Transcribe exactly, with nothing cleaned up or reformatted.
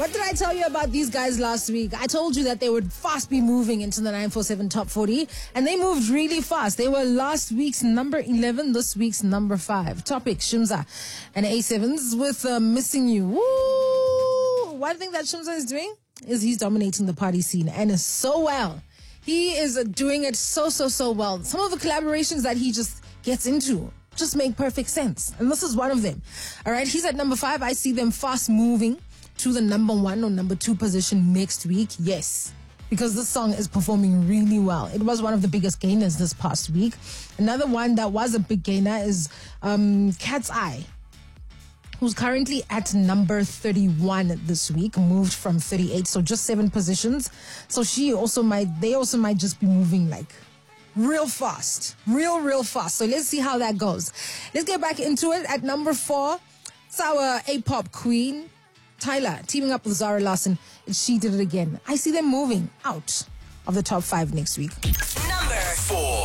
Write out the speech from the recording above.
What did I tell you about these guys last week? I told you that they would fast be moving into the nine four seven Top forty, and they moved really fast. They were last week's number eleven, this week's number five. Topic, Shimza and A sevens with uh, Missing You. Woo! One thing that Shimza is doing is he's dominating the party scene, and so well. He is uh, doing it so, so, so well. Some of the collaborations that he just gets into just make perfect sense, and this is one of them. All right, he's at number five. I see them fast moving to the number one or number two position next week. Yes, because this song is performing really well. It was one of the biggest gainers this past week. Another one that was a big gainer is um, Cat's Eye, who's currently at number thirty-one this week, moved from thirty-eight, so just seven positions. So she also might, they also might just be moving like real fast, real, real fast. So let's see how that goes. Let's get back into it. At number four, it's our A-pop queen, Tyler, teaming up with Zara Larsson, and She Did It Again. I see them moving out of the top five next week. Number four.